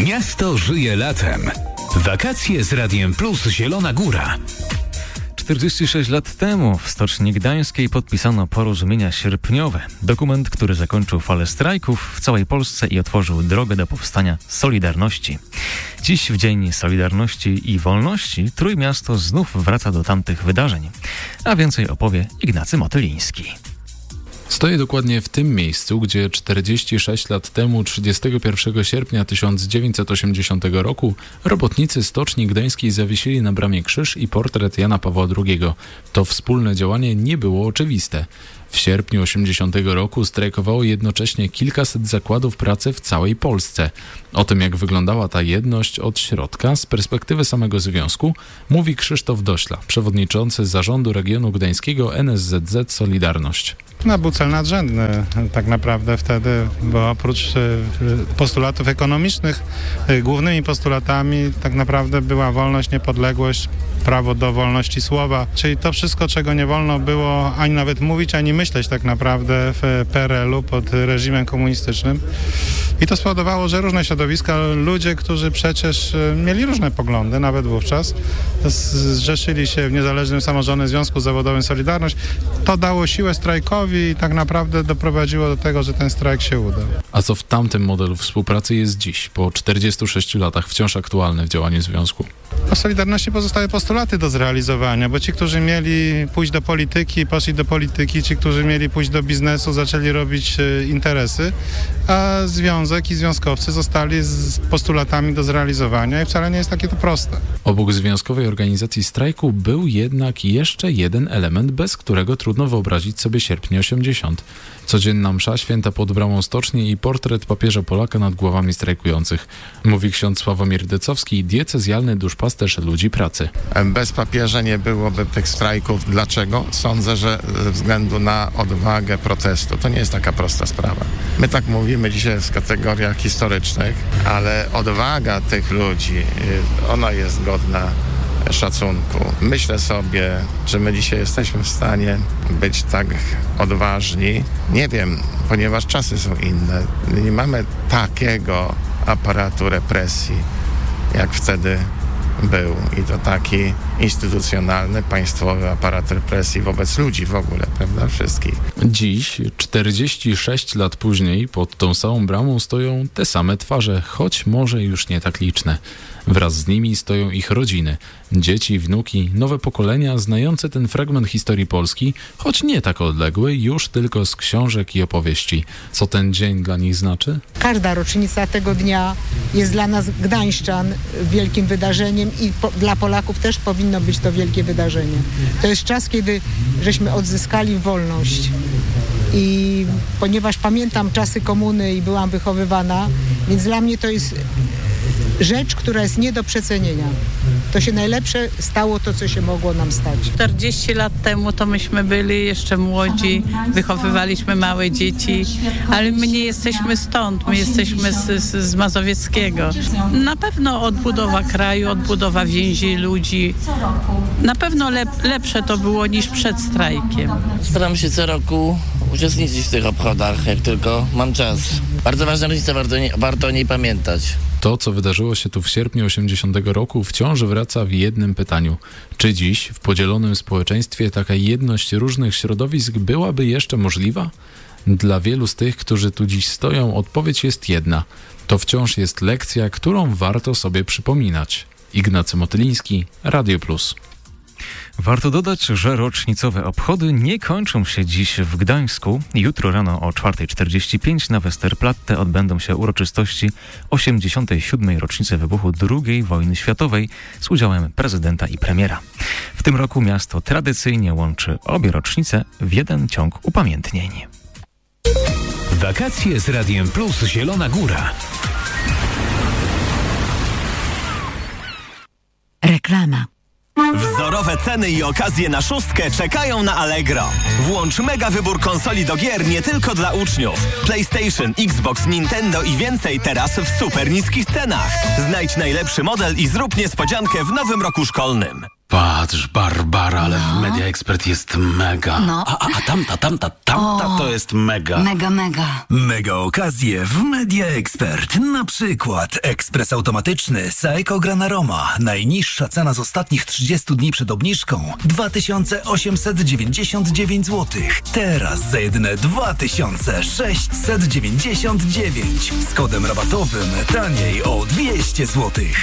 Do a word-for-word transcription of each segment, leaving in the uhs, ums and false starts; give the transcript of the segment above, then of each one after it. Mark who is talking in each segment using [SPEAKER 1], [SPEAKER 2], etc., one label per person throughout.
[SPEAKER 1] Miasto żyje latem. Wakacje z Radiem Plus Zielona Góra.
[SPEAKER 2] czterdzieści sześć lat temu w Stoczni Gdańskiej podpisano porozumienia sierpniowe. Dokument, który zakończył falę strajków w całej Polsce i otworzył drogę do powstania Solidarności. Dziś, w Dzień Solidarności i Wolności, Trójmiasto znów wraca do tamtych wydarzeń. A więcej opowie Ignacy Motyliński.
[SPEAKER 3] Stoję dokładnie w tym miejscu, gdzie czterdzieści sześć lat temu, trzydziestego pierwszego sierpnia tysiąc dziewięćset osiemdziesiątego roku, robotnicy Stoczni Gdańskiej zawiesili na bramie krzyż i portret Jana Pawła drugiego. To wspólne działanie nie było oczywiste. W sierpniu osiemdziesiątego roku strajkowało jednocześnie kilkaset zakładów pracy w całej Polsce. O tym, jak wyglądała ta jedność od środka, z perspektywy samego związku, mówi Krzysztof Dośla, przewodniczący zarządu regionu gdańskiego N S Z Z Solidarność.
[SPEAKER 4] No, był cel nadrzędny tak naprawdę wtedy, bo oprócz postulatów ekonomicznych, głównymi postulatami tak naprawdę była wolność, niepodległość, prawo do wolności słowa, czyli to wszystko, czego nie wolno było ani nawet mówić, ani myśleć tak naprawdę w P R L u pod reżimem komunistycznym. I to spowodowało, że różne środowiska, ludzie, którzy przecież mieli różne poglądy, nawet wówczas, zrzeszyli się w Niezależnym Samorządnym Związku Zawodowym Solidarność. To dało siłę strajkowi i tak naprawdę doprowadziło do tego, że ten strajk się udał.
[SPEAKER 3] A co w tamtym modelu współpracy jest dziś, po czterdziestu sześciu latach, wciąż aktualne w działaniu związku?
[SPEAKER 4] O Solidarności pozostały postulaty do zrealizowania, bo ci, którzy mieli pójść do polityki, poszli do polityki, ci, którzy mieli pójść do biznesu, zaczęli robić e, interesy, a związek i związkowcy zostali z postulatami do zrealizowania i wcale nie jest takie to proste.
[SPEAKER 3] Obok związkowej organizacji strajku był jednak jeszcze jeden element, bez którego trudno wyobrazić sobie sierpień osiemdziesiąty. Codzienna msza święta pod bramą stoczni i portret papieża Polaka nad głowami strajkujących. Mówi ksiądz Sławomir Decowski, diecezjalny duszpasterz ludzi pracy.
[SPEAKER 5] Bez papieża nie byłoby tych strajków. Dlaczego? Sądzę, że ze względu na odwagę protestu. To nie jest taka prosta sprawa. My tak mówimy dzisiaj w kategoriach historycznych, ale odwaga tych ludzi, ona jest godna szacunku. Myślę sobie, że my dzisiaj jesteśmy w stanie być tak odważni. Nie wiem, ponieważ czasy są inne. Nie mamy takiego aparatu represji, jak wtedy był. I to taki instytucjonalny, państwowy aparat represji wobec ludzi w ogóle, prawda? Wszystkich.
[SPEAKER 3] Dziś, czterdzieści sześć lat później, pod tą samą bramą stoją te same twarze, choć może już nie tak liczne. Wraz z nimi stoją ich rodziny, dzieci, wnuki, nowe pokolenia znające ten fragment historii Polski, choć nie tak odległy, już tylko z książek i opowieści. Co ten dzień dla nich znaczy?
[SPEAKER 6] Każda rocznica tego dnia jest dla nas, gdańszczan, wielkim wydarzeniem i po, dla Polaków też powinno być to wielkie wydarzenie. To jest czas, kiedy żeśmy odzyskali wolność. I ponieważ pamiętam czasy komuny i byłam wychowywana, więc dla mnie to jest rzecz, która jest nie do przecenienia. To się najlepsze stało to, co się mogło nam stać.
[SPEAKER 7] czterdzieści lat temu to myśmy byli jeszcze młodzi, wychowywaliśmy małe dzieci, ale my nie jesteśmy stąd, my jesteśmy z, z, z Mazowieckiego. Na pewno odbudowa kraju, odbudowa więzi ludzi. Na pewno lep, lepsze to było niż przed strajkiem.
[SPEAKER 8] Staram się co roku uczestniczyć w tych obchodach, jak tylko mam czas. Bardzo ważna różnica, warto, nie, warto o niej pamiętać.
[SPEAKER 3] To, co wydarzyło się tu w sierpniu osiemdziesiątego roku, wciąż wraca w jednym pytaniu. Czy dziś, w podzielonym społeczeństwie, taka jedność różnych środowisk byłaby jeszcze możliwa? Dla wielu z tych, którzy tu dziś stoją, odpowiedź jest jedna. To wciąż jest lekcja, którą warto sobie przypominać. Ignacy Motyliński, Radio Plus.
[SPEAKER 2] Warto dodać, że rocznicowe obchody nie kończą się dziś w Gdańsku. Jutro rano o czwarta czterdzieści pięć na Westerplatte odbędą się uroczystości osiemdziesiątej siódmej rocznicy wybuchu drugiej wojny światowej z udziałem prezydenta i premiera. W tym roku miasto tradycyjnie łączy obie rocznice w jeden ciąg upamiętnień.
[SPEAKER 1] Wakacje z Radiem Plus Zielona Góra.
[SPEAKER 9] Reklama.
[SPEAKER 10] Wzorowe ceny i okazje na szóstkę czekają na Allegro. Włącz mega wybór konsoli do gier nie tylko dla uczniów. PlayStation, Xbox, Nintendo i więcej teraz w super niskich cenach. Znajdź najlepszy model i zrób niespodziankę w nowym roku szkolnym.
[SPEAKER 9] Patrz, Barbara, ale
[SPEAKER 11] No.
[SPEAKER 9] w Media Expert jest mega.
[SPEAKER 11] No.
[SPEAKER 9] A, a, a tamta, tamta, tamta
[SPEAKER 11] O.
[SPEAKER 9] to jest mega.
[SPEAKER 11] Mega, mega.
[SPEAKER 12] Mega okazje w Media Expert. Na przykład ekspres automatyczny Saeco Granaroma. Najniższa cena z ostatnich trzydziestu dni przed obniżką dwa tysiące osiemset dziewięćdziesiąt dziewięć złotych. Teraz za jedyne dwa tysiące sześćset dziewięćdziesiąt dziewięć. Z kodem rabatowym taniej o dwieście złotych.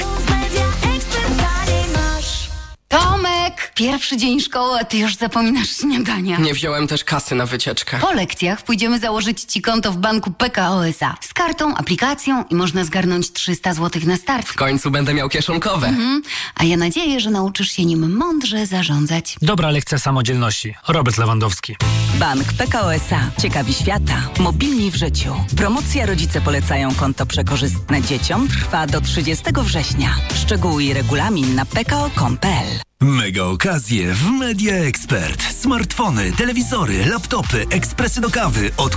[SPEAKER 11] Tomek! Pierwszy dzień szkoły, a ty już zapominasz śniadania.
[SPEAKER 13] Nie wziąłem też kasy na wycieczkę.
[SPEAKER 11] Po lekcjach pójdziemy założyć ci konto w banku P K O S A. Z kartą, aplikacją i można zgarnąć trzysta złotych na start.
[SPEAKER 13] W końcu będę miał kieszonkowe.
[SPEAKER 11] Mhm. A ja nadzieję, że nauczysz się nim mądrze zarządzać.
[SPEAKER 14] Dobra lekcja samodzielności. Robert Lewandowski.
[SPEAKER 15] Bank P K O S A. Ciekawi świata. Mobilni w życiu. Promocja Rodzice polecają konto przekorzystne dzieciom trwa do trzydziestego września. Szczegóły i regulamin na p k o kropka com kropka p l.
[SPEAKER 12] Mega okazje w Media Expert. Smartfony, telewizory, laptopy, ekspresy do kawy od